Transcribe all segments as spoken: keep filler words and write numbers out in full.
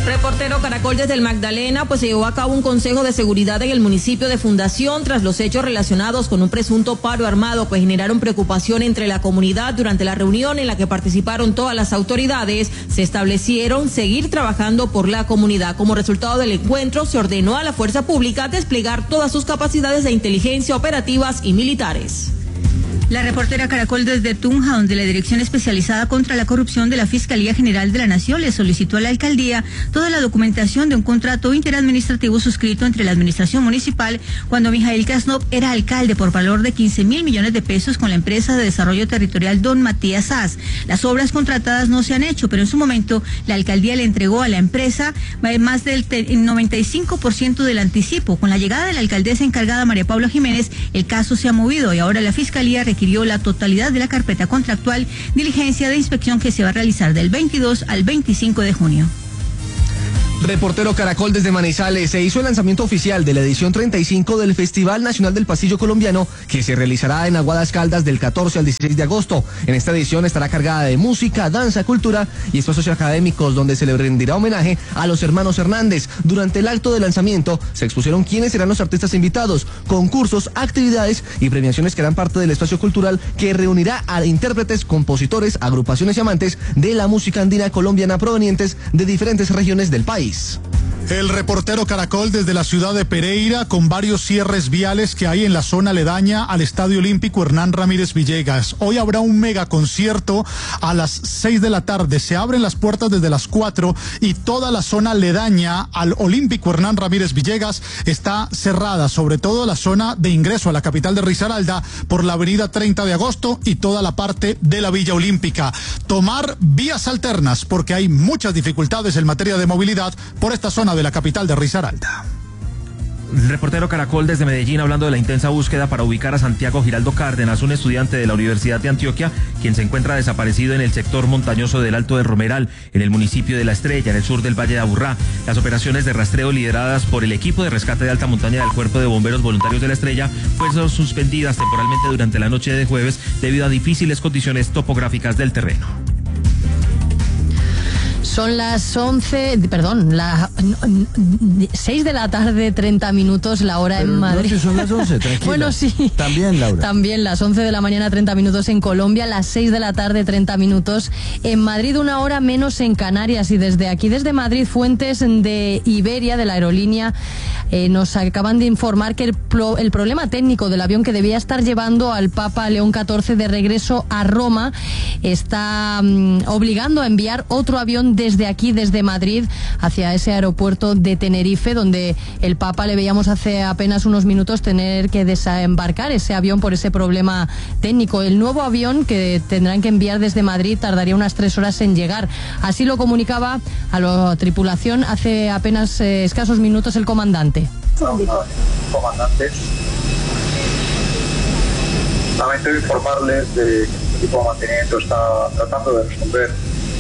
Reportero Caracol desde el Magdalena, pues se llevó a cabo un consejo de seguridad en el municipio de Fundación tras los hechos relacionados con un presunto paro armado que generaron preocupación entre la comunidad. Durante la reunión en la que participaron todas las autoridades, se establecieron seguir trabajando por la comunidad. Como resultado del encuentro, se ordenó a la fuerza pública desplegar todas sus capacidades de inteligencia operativas y militares. La reportera Caracol desde Tunja, donde la Dirección Especializada contra la Corrupción de la Fiscalía General de la Nación le solicitó a la alcaldía toda la documentación de un contrato interadministrativo suscrito entre la administración municipal cuando Mijail Krasnov era alcalde por valor de quince mil millones de pesos con la empresa de desarrollo territorial Don Matías Sass. Las obras contratadas no se han hecho, pero en su momento la alcaldía le entregó a la empresa más del noventa y cinco por ciento del anticipo. Con la llegada de la alcaldesa encargada María Paula Jiménez, el caso se ha movido y ahora la Fiscalía requirió la totalidad de la carpeta contractual, diligencia de inspección que se va a realizar del veintidós al veinticinco de junio. Reportero Caracol desde Manizales, se hizo el lanzamiento oficial de la edición treinta y cinco del Festival Nacional del Pasillo Colombiano, que se realizará en Aguadas Caldas del catorce al dieciséis de agosto. En esta edición estará cargada de música, danza, cultura y espacios académicos, donde se le rendirá homenaje a los hermanos Hernández. Durante el acto de lanzamiento se expusieron quiénes serán los artistas invitados, concursos, actividades y premiaciones que harán parte del espacio cultural que reunirá a intérpretes, compositores, agrupaciones y amantes de la música andina colombiana provenientes de diferentes regiones del país. El reportero Caracol desde la ciudad de Pereira, con varios cierres viales que hay en la zona aledaña al Estadio Olímpico Hernán Ramírez Villegas. Hoy habrá un mega concierto a las seis de la tarde. Se abren las puertas desde las cuatro y toda la zona aledaña al Olímpico Hernán Ramírez Villegas está cerrada, sobre todo la zona de ingreso a la capital de Risaralda por la avenida treinta de agosto y toda la parte de la Villa Olímpica. Tomar vías alternas porque hay muchas dificultades en materia de movilidad por esta zona de la capital de Risaralda. Reportero Caracol desde Medellín, hablando de la intensa búsqueda para ubicar a Santiago Giraldo Cárdenas, un estudiante de la Universidad de Antioquia, quien se encuentra desaparecido en el sector montañoso del Alto de Romeral, en el municipio de La Estrella, en el sur del Valle de Aburrá. Las operaciones de rastreo lideradas por el equipo de rescate de alta montaña del Cuerpo de Bomberos Voluntarios de La Estrella fueron suspendidas temporalmente durante la noche de jueves debido a difíciles condiciones topográficas del terreno. Son las once, perdón, las seis de la tarde, treinta minutos, la hora Pero en Madrid. No, si son las once, tranquila. Bueno, sí. También, Laura. También las once de la mañana, treinta minutos en Colombia, las seis de la tarde, treinta minutos en Madrid, una hora menos en Canarias. Y desde aquí, desde Madrid, fuentes de Iberia, de la aerolínea, eh, nos acaban de informar que el, pro, el problema técnico del avión que debía estar llevando al Papa León catorce de regreso a Roma está um, obligando a enviar otro avión desde aquí, desde Madrid, hacia ese aeropuerto de Tenerife, donde el Papa le veíamos hace apenas unos minutos tener que desembarcar ese avión por ese problema técnico. El nuevo avión que tendrán que enviar desde Madrid tardaría unas tres horas en llegar. Así lo comunicaba a la tripulación hace apenas eh, escasos minutos el comandante. Comandante, lamento informarles de que el equipo de mantenimiento está tratando de resolver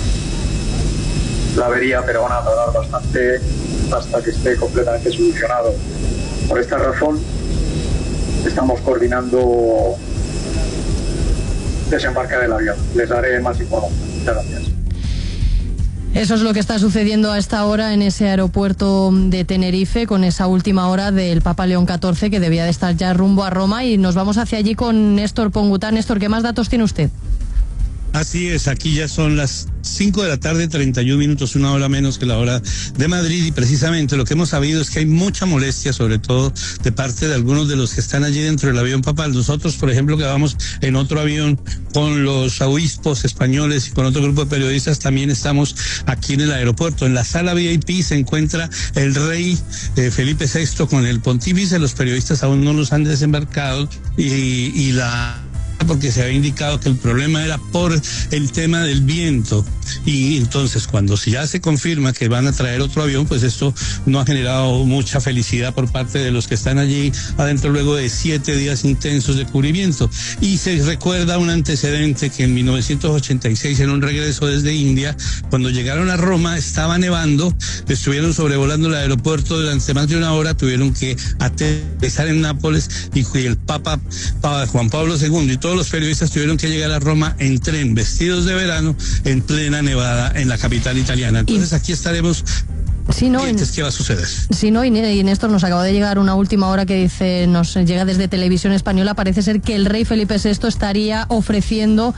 la avería, pero van a tardar bastante hasta que esté completamente solucionado. Por esta razón estamos coordinando desembarcar el avión. Les daré más información. Muchas gracias. Eso es lo que está sucediendo a esta hora en ese aeropuerto de Tenerife, con esa última hora del Papa León catorce que debía de estar ya rumbo a Roma, y nos vamos hacia allí con Néstor Pongutá. Néstor, ¿qué más datos tiene usted? Así es, aquí ya son las cinco de la tarde, treinta y un minutos, una hora menos que la hora de Madrid, y precisamente lo que hemos sabido es que hay mucha molestia, sobre todo de parte de algunos de los que están allí dentro del avión papal. Nosotros, por ejemplo, que vamos en otro avión con los obispos españoles y con otro grupo de periodistas, también estamos aquí en el aeropuerto. En la sala V I P se encuentra el rey eh, Felipe sexto con el pontífice. Los periodistas aún no los han desembarcado y, y la... porque se había indicado que el problema era por el tema del viento, y entonces cuando ya se confirma que van a traer otro avión, pues esto no ha generado mucha felicidad por parte de los que están allí adentro luego de siete días intensos de cubrimiento. Y se recuerda un antecedente que en mil novecientos ochenta y seis, en un regreso desde India, cuando llegaron a Roma estaba nevando, estuvieron sobrevolando el aeropuerto durante más de una hora, tuvieron que aterrizar en Nápoles y el Papa, Papa Juan Pablo segundo y todos los periodistas tuvieron que llegar a Roma en tren, vestidos de verano, en plena nevada en la capital italiana. Entonces aquí estaremos Sí, no, ¿Y entonces qué va a suceder? Sí, no, y Néstor, nos acaba de llegar una última hora que dice, nos llega desde Televisión Española, parece ser que el rey Felipe sexto estaría ofreciendo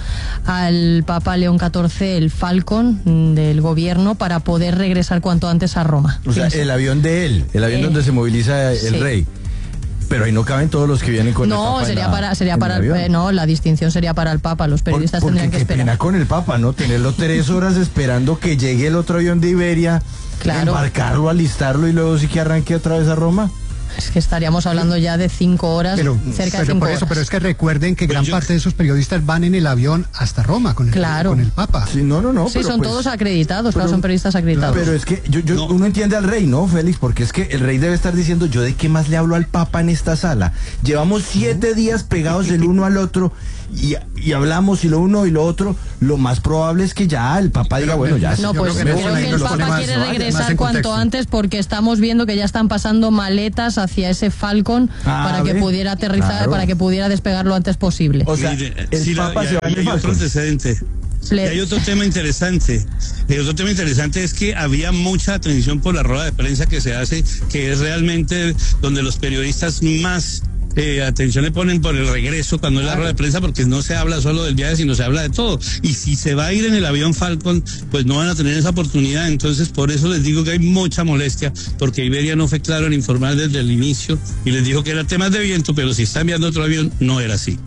al Papa León catorce el Falcon del gobierno para poder regresar cuanto antes a Roma. O sea, el avión de él, el avión eh, donde se moviliza el sí. rey. Pero ahí no caben todos los que vienen con no, el Papa. Sería la, para, sería para el, el no, la distinción sería para el Papa. Los periodistas Por, tendrían que esperar. Qué pena con el Papa, ¿no? Tenerlo tres horas esperando que llegue el otro avión de Iberia, claro. embarcarlo, alistarlo y luego sí que arranque otra vez a Roma. Es que estaríamos hablando ya de cinco horas, pero, cerca pero de cinco por eso, horas. Pero es que recuerden que gran parte de esos periodistas van en el avión hasta Roma con el, claro. con el Papa. Sí, no, no, no. Sí, son pues, todos acreditados, pero, claro, son periodistas acreditados. Pero es que yo, yo, no. uno entiende al rey, ¿no, Félix? Porque es que el rey debe estar diciendo, ¿yo de qué más le hablo al Papa en esta sala? Llevamos siete ¿no? días pegados el uno al otro y, y hablamos y lo uno y lo otro. Lo más probable es que ya el Papa diga, bueno, ya. No, pues creo que, que el Papa quiere más, regresar cuanto antes porque estamos viendo que ya están pasando maletas hacia ese Falcon ah, para que pudiera aterrizar, claro. para que pudiera despegar lo antes posible. O sea, el sí, Papa la, se va a ir. Hay otro antecedente. Y hay otro tema interesante. El otro tema interesante es que había mucha atención por la rueda de prensa que se hace, que es realmente donde los periodistas más Eh, atención le ponen por el regreso cuando es la rueda de prensa, porque no se habla solo del viaje, sino se habla de todo. Y si se va a ir en el avión Falcon, pues no van a tener esa oportunidad. Entonces, por eso les digo que hay mucha molestia, porque Iberia no fue claro en informar desde el inicio y les dijo que era temas de viento, pero si está enviando otro avión, no era así.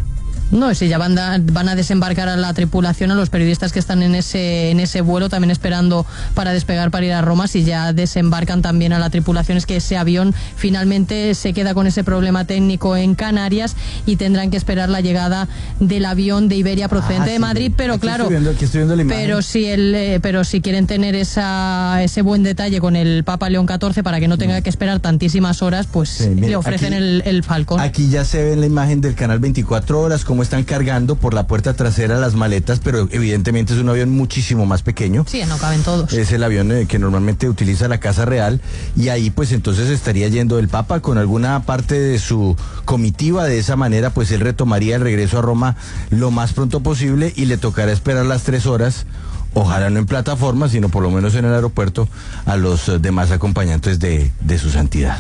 No, si ya van a, van a desembarcar a la tripulación, a los periodistas que están en ese en ese vuelo también esperando para despegar para ir a Roma, si ya desembarcan también a la tripulación, es que ese avión finalmente se queda con ese problema técnico en Canarias y tendrán que esperar la llegada del avión de Iberia procedente ah, de Madrid, sí, pero aquí claro, estoy viendo, aquí estoy viendo la imagen. pero si el eh, pero si quieren tener esa ese buen detalle con el Papa León catorce para que no tenga que esperar tantísimas horas, pues sí, mira, le ofrecen aquí, el, el Falcon. Aquí ya se ve en la imagen del canal veinticuatro horas cómo están cargando por la puerta trasera las maletas, pero evidentemente es un avión muchísimo más pequeño. Sí, no caben todos. Es el avión eh, que normalmente utiliza la Casa Real y ahí pues entonces estaría yendo el Papa con alguna parte de su comitiva. De esa manera pues él retomaría el regreso a Roma lo más pronto posible y le tocará esperar las tres horas, ojalá no en plataforma, sino por lo menos en el aeropuerto, a los uh, demás acompañantes de, de su santidad.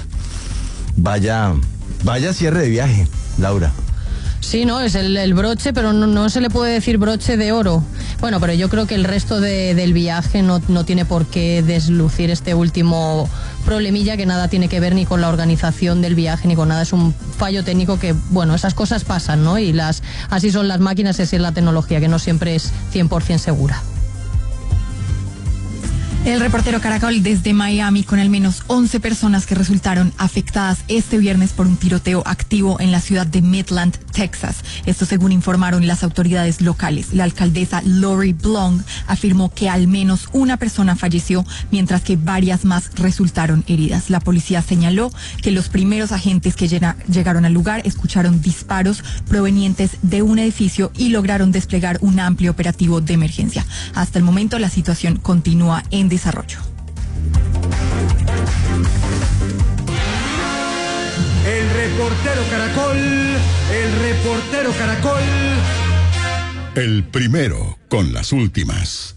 Vaya, vaya cierre de viaje, Laura. Sí, no, es el, el broche, pero no, no se le puede decir broche de oro. Bueno, pero yo creo que el resto de, del viaje no, no tiene por qué deslucir este último problemilla, que nada tiene que ver ni con la organización del viaje ni con nada. Es un fallo técnico que, bueno, esas cosas pasan, ¿no? Y las así son las máquinas, así es la tecnología, que no siempre es cien por ciento segura. El reportero Caracol desde Miami, con al menos once personas que resultaron afectadas este viernes por un tiroteo activo en la ciudad de Midland, Texas. Esto según informaron las autoridades locales. La alcaldesa Lori Blong afirmó que al menos una persona falleció, mientras que varias más resultaron heridas. La policía señaló que los primeros agentes que llegaron al lugar escucharon disparos provenientes de un edificio y lograron desplegar un amplio operativo de emergencia. Hasta el momento la situación continúa en desarrollo. El reportero Caracol, el reportero Caracol. El primero con las últimas.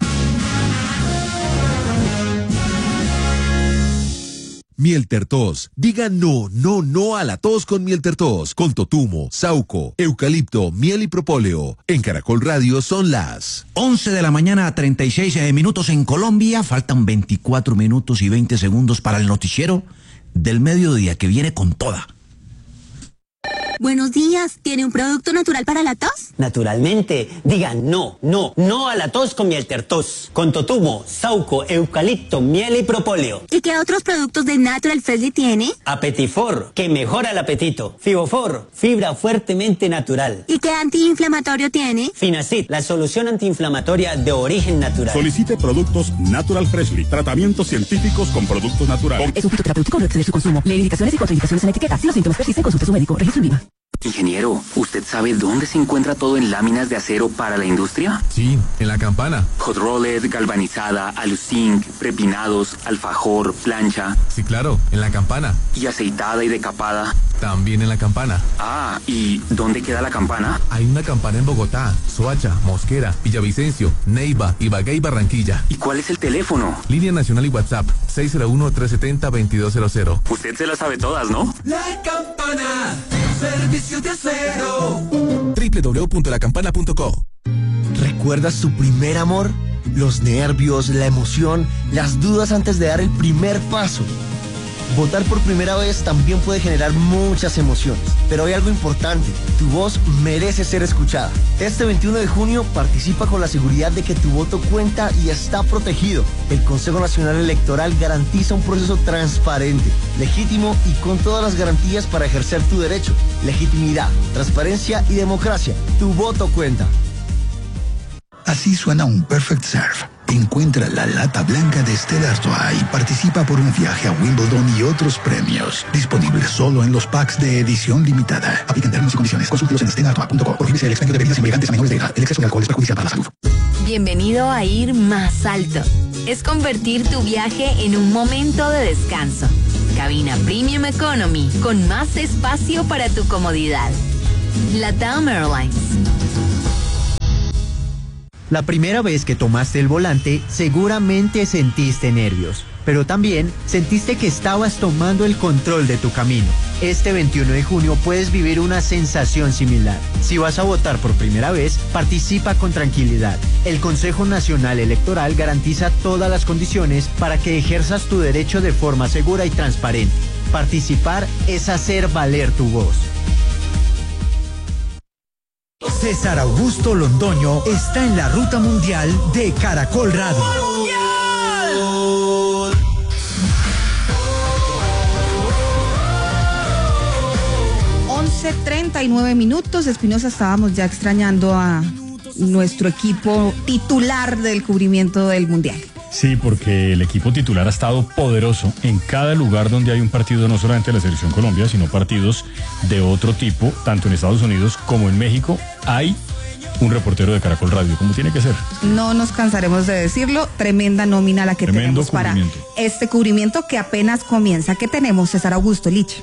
Miel Tertos. Diga no, no, no a la tos con Miel Tertos. Con totumo, sauco, eucalipto, miel y propóleo. En Caracol Radio son las once de la mañana a treinta y seis minutos en Colombia. Faltan veinticuatro minutos y veinte segundos para el noticiero del mediodía que viene con toda. Buenos días, ¿tiene un producto natural para la tos? Naturalmente, diga no, no, no a la tos con Miel Tertos. Con totumo, sauco, eucalipto, miel y propóleo. ¿Y qué otros productos de Natural Freshly tiene? Apetifor, que mejora el apetito. Fibofor, fibra fuertemente natural. ¿Y qué antiinflamatorio tiene? Finacid, la solución antiinflamatoria de origen natural. Solicite productos Natural Freshly, tratamientos científicos con productos naturales. Es un fitoterapéutico, no exceder su consumo. Lee indicaciones y contraindicaciones en la etiqueta. Si los síntomas persisten, consulte a su médico. Registro en Viva. Ingeniero, ¿usted sabe dónde se encuentra todo en láminas de acero para la industria? Sí, en la Campana. Hot rolled, galvanizada, aluzinc, prepinados, alfajor, plancha. Sí, claro, en la Campana. ¿Y aceitada y decapada? también en La Campana. Ah, ¿y dónde queda La Campana? Hay una campana en Bogotá, Soacha, Mosquera, Villavicencio, Neiva, Ibagué y Barranquilla. ¿Y cuál es el teléfono? Línea nacional y WhatsApp, seis cero uno, tres siete cero, dos dos cero cero. Usted se las sabe todas, ¿no? La Campana, servicio de acero. doble u doble u doble u punto la campana punto co. ¿Recuerdas tu primer amor? Los nervios, la emoción, las dudas antes de dar el primer paso. Votar por primera vez también puede generar muchas emociones, pero hay algo importante, tu voz merece ser escuchada. Este veintiuno de junio participa con la seguridad de que tu voto cuenta y está protegido. El Consejo Nacional Electoral garantiza un proceso transparente, legítimo y con todas las garantías para ejercer tu derecho. Legitimidad, transparencia y democracia. Tu voto cuenta. Así suena un Perfect Serve. Encuentra la lata blanca de Stella Artois y participa por un viaje a Wimbledon y otros premios. Disponible solo en los packs de edición limitada. Aplican términos y condiciones. Consúltelos en stella artois punto com. Prohíbese el expendio de bebidas embriagantes a menores de edad. El exceso de alcohol es perjudicial para la salud. Bienvenido a ir más alto. Es convertir tu viaje en un momento de descanso. Cabina Premium Economy con más espacio para tu comodidad. LATAM Airlines. La primera vez que tomaste el volante, seguramente sentiste nervios, pero también sentiste que estabas tomando el control de tu camino. Este veintiuno de junio puedes vivir una sensación similar. Si vas a votar por primera vez, participa con tranquilidad. El Consejo Nacional Electoral garantiza todas las condiciones para que ejerzas tu derecho de forma segura y transparente. Participar es hacer valer tu voz. César Augusto Londoño está en la ruta mundial de Caracol Radio. once treinta y nueve minutos. Espinosa, estábamos ya extrañando a nuestro equipo titular del cubrimiento del Mundial. Sí, porque el equipo titular ha estado poderoso en cada lugar donde hay un partido, no solamente de la Selección Colombia, sino partidos de otro tipo, tanto en Estados Unidos como en México. Hay un reportero de Caracol Radio, como tiene que ser. No nos cansaremos de decirlo, tremenda nómina la que Tremendo tenemos para este cubrimiento que apenas comienza. ¿Qué tenemos, César Augusto, Lich?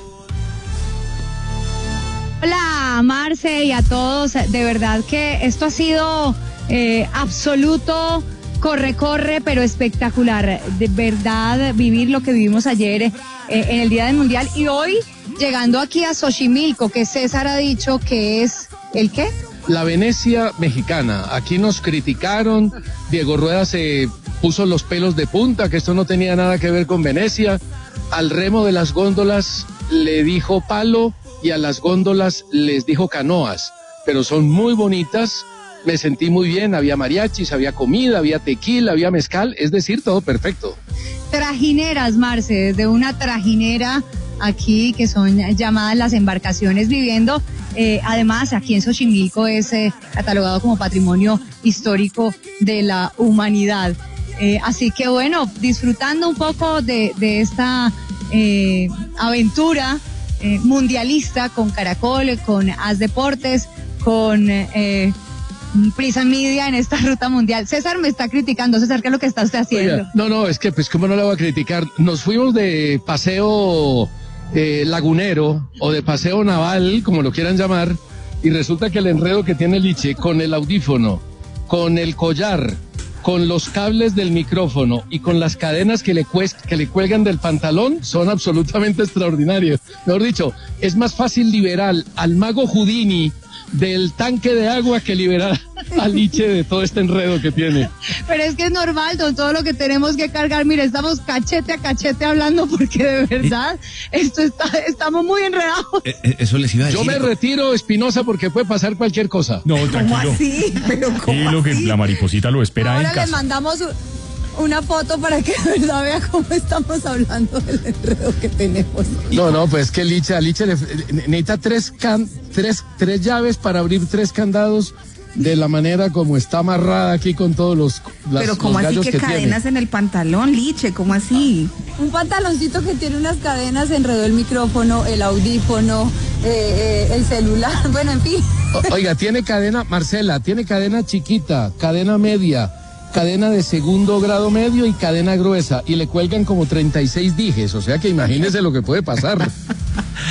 Hola, Marce, y a todos. De verdad que esto ha sido eh, absoluto corre, corre, pero espectacular. De verdad, vivir lo que vivimos ayer eh, en el Día del Mundial y hoy llegando aquí a Xochimilco, que César ha dicho que es ¿el qué? La Venecia mexicana. Aquí nos criticaron, Diego Rueda se puso los pelos de punta, que esto no tenía nada que ver con Venecia. Al remo de las góndolas le dijo palo y a las góndolas les dijo canoas, pero son muy bonitas. Me sentí muy bien, había mariachis, había comida, había tequila, había mezcal, es decir, todo perfecto. Trajineras, Marce, desde una trajinera aquí, que son llamadas las embarcaciones viviendo. Eh, además, aquí en Xochimilco es eh, catalogado como patrimonio histórico de la humanidad. Eh, así que bueno, disfrutando un poco de, de esta eh, aventura eh, mundialista con Caracol, con As Deportes, con Eh, Prisa Media en esta ruta mundial. César me está criticando. César, ¿qué es lo que está usted haciendo? Oiga, no, no, es que pues cómo no le voy a criticar. Nos fuimos de paseo eh, lagunero o de paseo naval, como lo quieran llamar, y resulta que el enredo que tiene Liche con el audífono, con el collar, con los cables del micrófono y con las cadenas que le, cuest que le cuelgan del pantalón son absolutamente extraordinarios. Mejor dicho, es más fácil liberar al mago Houdini del tanque de agua que liberar a Liche de todo este enredo que tiene. Pero es que es normal, con todo lo que tenemos que cargar. Mire, estamos cachete a cachete hablando porque de verdad esto está, estamos muy enredados. Eh, eh, eso les iba a decir. Yo me retiro, Espinosa, porque puede pasar cualquier cosa. No, tranquilo. ¿Cómo así? ¿Pero cómo Y lo que así? la mariposita lo espera Ahora en le casa. mandamos una foto para que de verdad vea cómo estamos hablando del enredo que tenemos. No, no, pues que Liche, a Liche le, necesita tres, can, tres, tres llaves para abrir tres candados de la manera como está amarrada aquí con todos los, las, Pero ¿cómo los así gallos que, que cadenas tiene. en el pantalón, Liche? ¿Cómo así? Un pantaloncito que tiene unas cadenas, enredó el micrófono, el audífono, eh, eh, el celular, bueno, en fin. O, oiga, tiene cadena, Marcela, tiene cadena chiquita, cadena media, cadena de segundo grado medio y cadena gruesa, y le cuelgan como treinta y seis dijes, o sea que imagínese lo que puede pasar.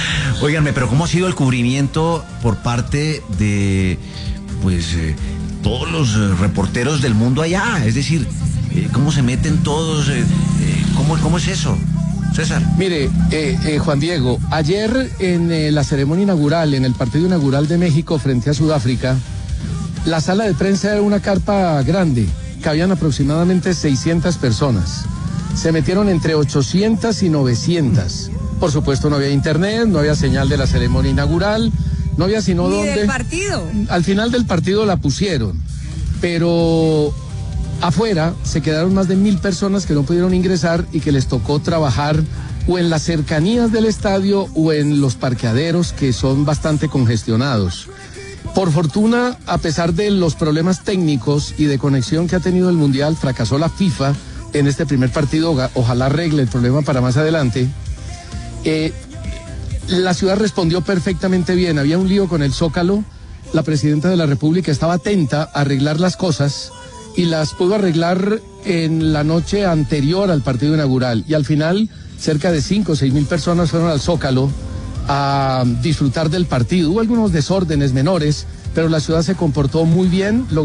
Óiganme, pero ¿cómo ha sido el cubrimiento por parte de, pues, eh, todos los eh, reporteros del mundo allá? Es decir, eh, ¿cómo se meten todos? Eh, eh, ¿cómo, ¿Cómo es eso? César. Mire, eh, eh, Juan Diego, ayer en eh, la ceremonia inaugural, en el partido inaugural de México frente a Sudáfrica, la sala de prensa era una carpa grande, cabían aproximadamente seiscientas personas. Se metieron entre ochocientas y novecientas. Por supuesto no había internet, no había señal de la ceremonia inaugural, no había sino ¿Ni donde... del partido? Al final del partido la pusieron, pero... afuera se quedaron más de mil personas que no pudieron ingresar y que les tocó trabajar o en las cercanías del estadio o en los parqueaderos que son bastante congestionados. Por fortuna, a pesar de los problemas técnicos y de conexión que ha tenido el Mundial, fracasó la FIFA en este primer partido, ojalá arregle el problema para más adelante. Eh, la ciudad respondió perfectamente bien, había un lío con el Zócalo, la presidenta de la República estaba atenta a arreglar las cosas y las pudo arreglar en la noche anterior al partido inaugural. Y al final, cerca de cinco o seis mil personas fueron al Zócalo a disfrutar del partido. Hubo algunos desórdenes menores, pero la ciudad se comportó muy bien.